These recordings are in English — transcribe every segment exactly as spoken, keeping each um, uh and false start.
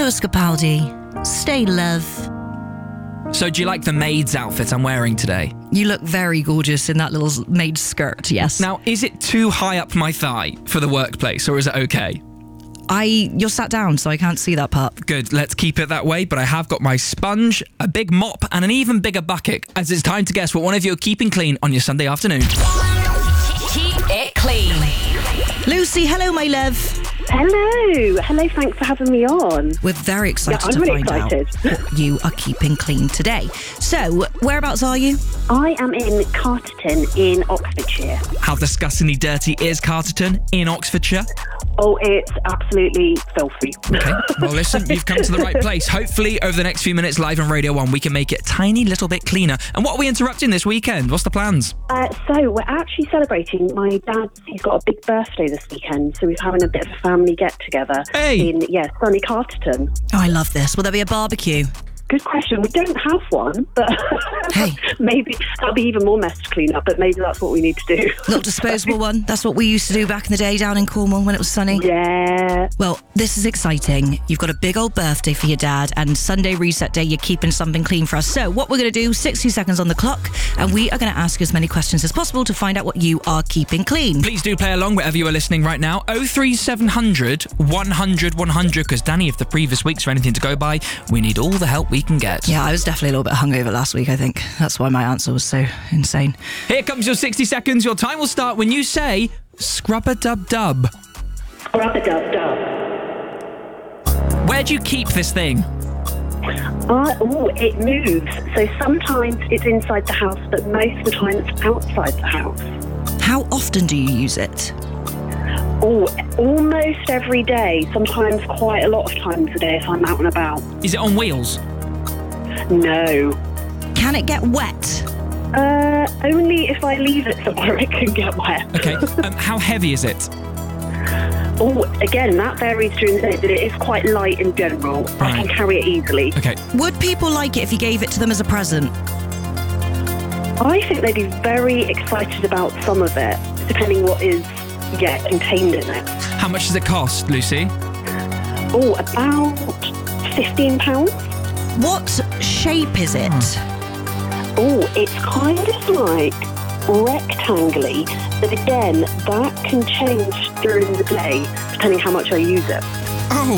Lewis Capaldi, Stay Love. So do you like the maid's outfit I'm wearing today? You look very gorgeous in that little maid skirt, yes. Now, is it too high up my thigh for the workplace, or is it okay? I, you're sat down, so I can't see that part. Good, let's keep it that way, but I have got my sponge, a big mop, and an even bigger bucket, as it's time to guess what one of you are keeping clean on your Sunday afternoon. Keep it clean. Lucy, hello, my love. Hello. Hello, thanks for having me on. We're very excited Yeah, I'm to really find excited. out what you are keeping clean today. So, whereabouts are you? I am in Carterton in Oxfordshire. How disgustingly dirty is Carterton in Oxfordshire? Oh, it's absolutely filthy. Okay, well listen, you've come to the right place. Hopefully over the next few minutes live on Radio one we can make it a tiny little bit cleaner. And what are we interrupting this weekend? What's the plans? Uh, so we're actually celebrating my dad. He's got a big birthday this weekend, so we're having a bit of a family get-together Hey. in, yeah, sunny Carterton. Oh, I love this. Will there be a barbecue? Good question. We don't have one, but Hey. maybe that'll be even more mess to clean up, but maybe that's what we need to do. Little disposable one. That's what we used to do back in the day down in Cornwall when it was sunny. Yeah. Well, this is exciting. You've got a big old birthday for your dad, and Sunday reset day, you're keeping something clean for us. So what we're going to do, sixty seconds on the clock, and we are going to ask as many questions as possible to find out what you are keeping clean. Please do play along wherever you are listening right now. oh three seven hundred, one hundred, one hundred, because Danny, if the previous weeks are anything to go by, we need all the help we can get. Yeah, I was definitely a little bit hungover last week, I think. That's why my answer was so insane. Here comes your sixty seconds. Your time will start when you say scrub-a-dub-dub. Rub-a-dub-dub. Where do you keep this thing? Uh, oh, it moves. So sometimes it's inside the house, but most of the time it's outside the house. How often do you use it? Oh, almost every day. Sometimes quite a lot of times a day if I'm out and about. Is it on wheels? No. Can it get wet? Uh, only if I leave it somewhere it can get wet. Okay. Um, how heavy is it? Oh, again, that varies during the day, but it is quite light in general. I Right. can carry it easily. Okay. Would people like it if you gave it to them as a present? I think they'd be very excited about some of it, depending what is, yeah, contained in it. How much does it cost, Lucy? Oh, about fifteen pounds. What shape is it? Oh, it's kind of like rectangular, but again, that can change during the day, depending how much I use it. Oh.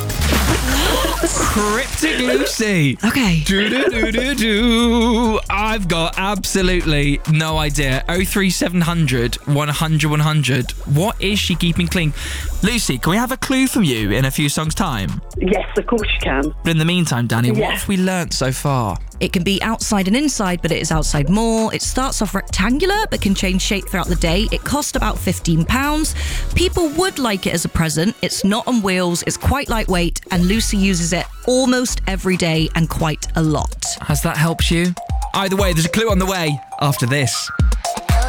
Cryptic Lucy. Okay. Do-do-do-do-do. I've got absolutely no idea. oh three seven hundred, one hundred, one hundred. What is she keeping clean? Lucy, can we have a clue from you in a few songs' time? Yes, of course you can. But in the meantime, Danny, what Yeah. have we learnt so far? It can be outside and inside, but it is outside more. It starts off rectangular, but can change shape throughout the day. It cost about fifteen pounds. People would like it as a present. It's not on wheels. It's quite lightweight, and Lucy uses it almost every day and quite a lot. Has that helped you? Either way, there's a clue on the way after this.